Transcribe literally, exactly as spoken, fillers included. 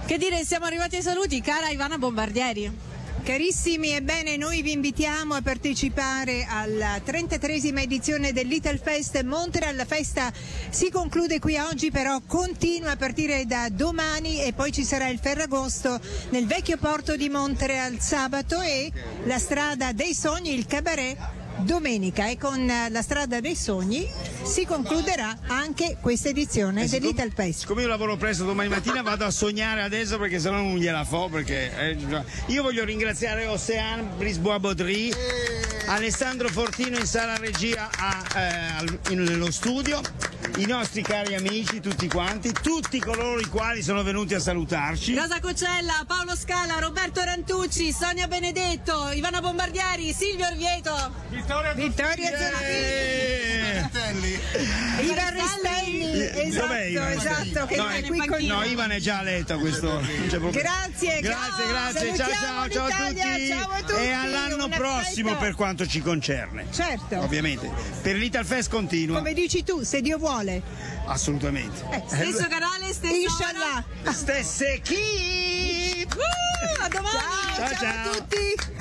Che dire, siamo arrivati ai saluti, cara Ivana Bombardieri. Carissimi, ebbene noi vi invitiamo a partecipare alla trentatreesima edizione del Little Fest Montreal. La festa si conclude qui oggi, però continua a partire da domani e poi ci sarà il Ferragosto nel vecchio porto di Montreal sabato e la strada dei sogni, il cabaret, domenica, e con la strada dei sogni si concluderà anche questa edizione eh, del siccome, Little Fest. Siccome io lavoro presto domani mattina vado a sognare adesso perché sennò non gliela fo, perché eh, io voglio ringraziare Oceane Brisbois-Baudry, Alessandro Fortino in sala regia a, eh, nello studio, i nostri cari amici tutti quanti, tutti coloro i quali sono venuti a salutarci. Rosa Coccella, Paolo Scala, Roberto Rantucci, Sonia Benedetto, Ivana Bombardieri, Silvio Orvieto, Vittoria Zanatelli, Ivan Restelli, esatto, Ivan? esatto, che no, è qui con no, noi. Ivan è già a letto questo. Non c'è problema. Grazie, grazie, grazie, ciao ciao, ciao a, tutti. ciao a tutti. E all'anno Un prossimo affetto. per quanto ci concerne. Certo. Ovviamente. Per l'Ital Fest continua. Come dici tu, se Dio vuole. Assolutamente. Eh, stesso canale, stessa Inshallah. Stesse chi? Uh, a domani. Ciao, Ciao, ciao, ciao. a tutti.